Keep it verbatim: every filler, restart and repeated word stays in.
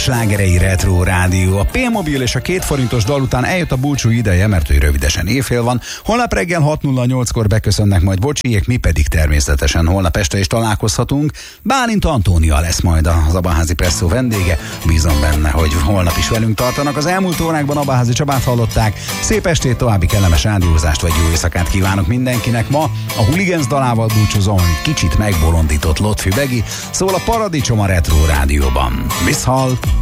slágerei Retro Rádió. A P-mobil és a két forintos dal után eljött a búcsú ideje, mert hogy rövidesen évfél van. Holnap reggel hat nulla nyolckor beköszönnek majd bocsiék, mi pedig természetesen holnap este is találkozhatunk. Bálint Antónia lesz majd az Abaházi Presszó vendége. Bízom benne, hogy holnap is velünk tartanak. Az elmúlt órákban Abaházi Csabát hallották. Szép estét, további kellemes rádiózást vagy jó éjszakát kívánok mindenkinek. Ma a Hooligans dalával búcsúzom, kicsit megbolondított Lotfi Begi, szól a Paradicsom a Retro Rádióban. Viszhal!